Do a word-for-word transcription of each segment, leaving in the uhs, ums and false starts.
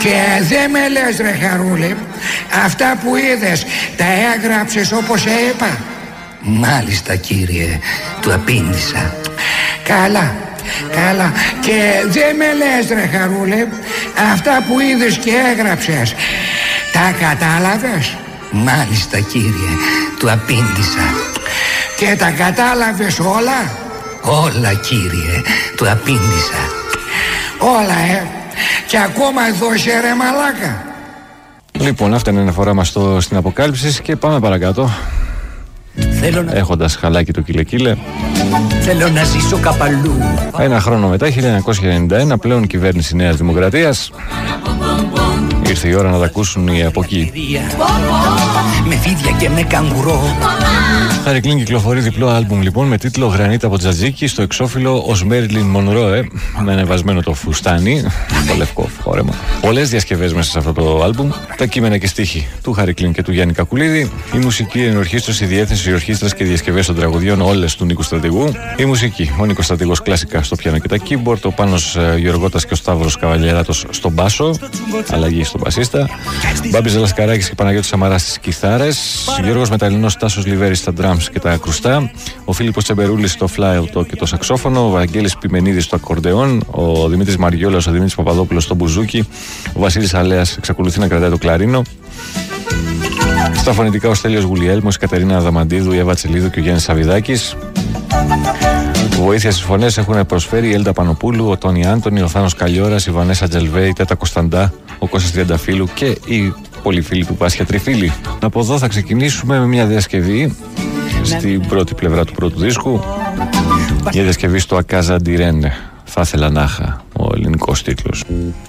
Και δεν με λες ρε Χαρούλη, αυτά που είδες τα έγραψες όπως είπα? Μάλιστα κύριε, του απήντησα. Καλά, καλά. Και δεν με λες ρε Χαρούλη, αυτά που είδες και έγραψες τα κατάλαβες? Μάλιστα κύριε, του απήντησα. Και τα κατάλαβες όλα? Όλα κύριε, του απήντησα. Όλα ε Και ακόμα εδώ είσαι ρε μαλάκα. Λοιπόν, αυτά είναι η αναφορά μας στο, στην Αποκάλυψη και πάμε παρακάτω. Θέλω να... Έχοντας χαλάκι το κυλεκίλε. Θέλω να ζήσω καπαλού. Ένα χρόνο μετά, χίλια εννιακόσια ενενήντα ένα, πλέον κυβέρνηση Νέας Δημοκρατίας. Ήρθε η ώρα να τα ακούσουν οι από εκεί. Με φίδια και με καγκουρό. Χάρη Κλίν κυκλοφορεί διπλό άλμπουμ λοιπόν με τίτλο Γρανίτα από Τζατζίκι, στο εξώφυλλο ως Μέριλιν Μονρόε, με ανεβασμένο το φουστάνι, το λευκό φόρεμα. Πολλές διασκευές μέσα σε αυτό το άλμπουμ. Τα κείμενα και στίχοι του Χάρη Κλίν και του Γιάννη Κακουλίδη. Η μουσική, η ενορχήστρωση, η διεύθυνση, η ορχήστρας και οι διασκευές των τραγουδιών όλες του Νίκου Στρατηγού. Η μουσική, ο Νίκος Στρατηγός κλασικά στο πιάνο και τα keyboard, ο Πάνος Γεωργότας και ο Σταύρος Καβαλιεράτος στον μπάσο, αλλαγή στον μπασίστα. Μπάμπης Ζελασκαράκης και Παναγιώτης Σαμαράς στις κιθάρες, Γιώργος Μεταλλινός, Τάσος Λιβέρης στα drums και τα ακουστά, ο Φίλιππος Τσεμπερούλης στο φλάουτο και το σαξόφωνο, ο Βαγγέλης Πιμενίδης στο ακορντεόν, ο Δημήτρης Μαριόλας, ο Δημήτρης Παπαδόπουλος στο μπουζούκι, ο Βασίλης Αλέας εξακολουθεί να κρατάει το κλαρίνο. Στα φωνητικά ο Στέλιος Γουλιέλμος, η Κατερίνα Αδαμαντίδου, η Εύα Τσελίδου και ο Γιάννης Σαβιδάκης. Βοήθεια στις φωνές έχουν προσφέρει η Έλτα Πανοπούλου, ο Τόνι Άντωνη, ο Θάνος Καλλιόρας, η Βανέσα Τζελβέ, η Τέτα Κωνσταντά, ο Κώστας Τριανταφύλου και οι πολλοί φίλοι του Πάσχια Τριφύλη. Από εδώ θα ξεκινήσουμε με μια διασκευή στην πρώτη πλευρά του πρώτου δίσκου. Μια διασκευή στο Ακάζα Ντιρένε. Θα ήθελα να είχα ο ελληνικός τίτλος.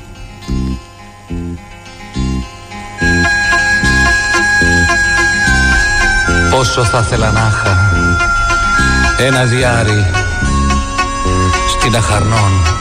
Πόσο θα ήθελα να είχα ένα διάρρη στην Αχαρνών